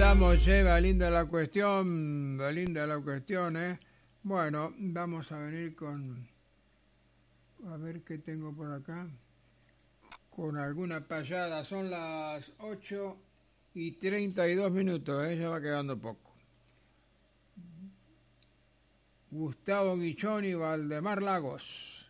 estamos, che, va linda la cuestión, ¿eh? Bueno, vamos a venir con... A ver qué tengo por acá. Con alguna payada. Son las 8:32, ¿eh? Ya va quedando poco. Gustavo Guichón y Valdemar Lagos.